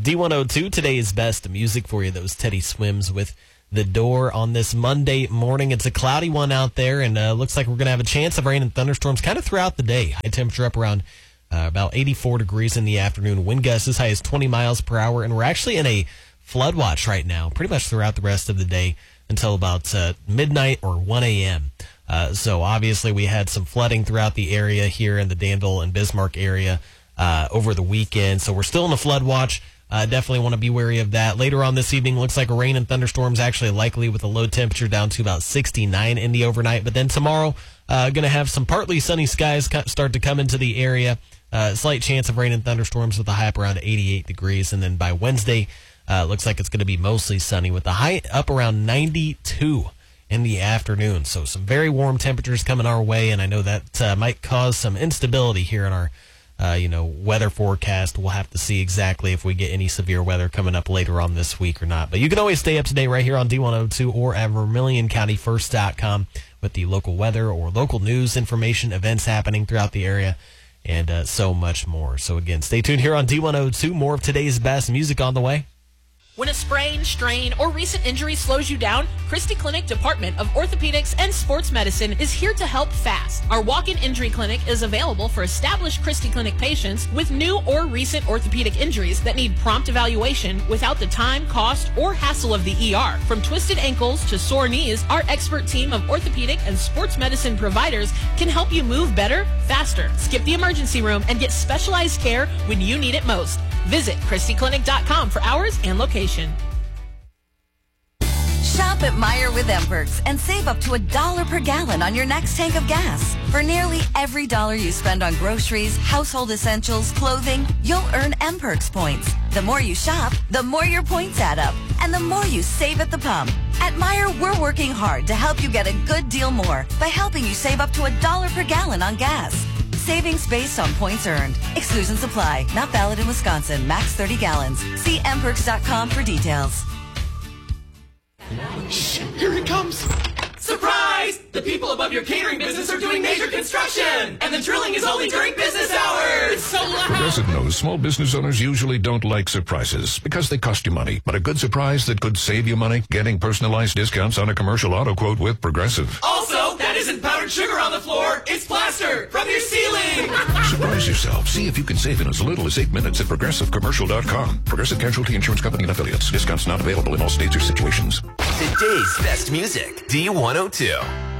D102, today's best music for you. Those Teddy Swims with The Door on this Monday morning. It's a cloudy one out there, and looks like we're going to have a chance of rain and thunderstorms kind of throughout the day. High temperature up around about 84 degrees in the afternoon. Wind gusts as high as 20 miles per hour, and we're actually in a flood watch right now, pretty much throughout the rest of the day until about midnight or 1 a.m. So obviously we had some flooding throughout the area here in the Danville and Bismarck area over the weekend. So we're still in a flood watch. Definitely want to be wary of that. Later on this evening, looks like rain and thunderstorms actually likely with a low temperature down to about 69 in the overnight. But then tomorrow, going to have some partly sunny skies start to come into the area. Slight chance of rain and thunderstorms with a high up around 88 degrees. And then by Wednesday, looks like it's going to be mostly sunny with a high up around 92 in the afternoon. So some very warm temperatures coming our way, and I know that might cause some instability here in our weather forecast. We'll have to see exactly if we get any severe weather coming up later on this week or not. But you can always stay up to date right here on D102 or at VermilionCountyFirst.com with the local weather or local news information, events happening throughout the area, and so much more. So again, stay tuned here on D102. More of today's best music on the way. When a sprain, strain, or recent injury slows you down, Christie Clinic Department of Orthopedics and Sports Medicine is here to help fast. Our walk-in injury clinic is available for established Christie Clinic patients with new or recent orthopedic injuries that need prompt evaluation without the time, cost, or hassle of the ER. From twisted ankles to sore knees, our expert team of orthopedic and sports medicine providers can help you move better, faster. Skip the emergency room and get specialized care when you need it most. Visit ChristieClinic.com for hours and location. Shop at Meijer with M-Perks and save up to $1 per gallon on your next tank of gas. For nearly every dollar you spend on groceries, household essentials, clothing, you'll earn M-Perks points. The more you shop, the more your points add up, and the more you save at the pump. At Meijer, we're working hard to help you get a good deal more by helping you save up to $1 per gallon on gas. Savings based on points earned. Exclusions apply. Not valid in Wisconsin. Max 30 gallons. See mperks.com for details. Shh, here it comes. Surprise! The people above your catering business are doing major construction, and the drilling is only during business hours. It's so loud. Progressive knows small business owners usually don't like surprises because they cost you money. But a good surprise that could save you money, getting personalized discounts on a commercial auto quote with Progressive. Also, that isn't powdered sugar on the floor. It's plaster from your ceiling. Surprise yourself. See if you can save in as little as 8 minutes at ProgressiveCommercial.com. Progressive Casualty Insurance Company and Affiliates. Discounts not available in all states or situations. Today's best music, D102.